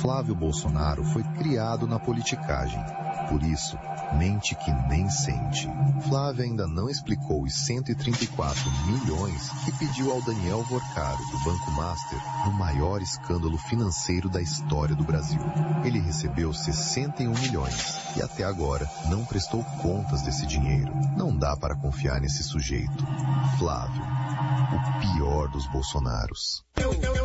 Flávio Bolsonaro foi criado na politicagem. Por isso, mente que nem sente. Flávio ainda não explicou os 134 milhões que pediu ao Daniel Vorcaro, do Banco Master, no maior escândalo financeiro da história do Brasil. Ele recebeu 61 milhões e até agora não prestou contas desse dinheiro. Não dá para confiar nesse sujeito. Flávio, o pior dos Bolsonaros.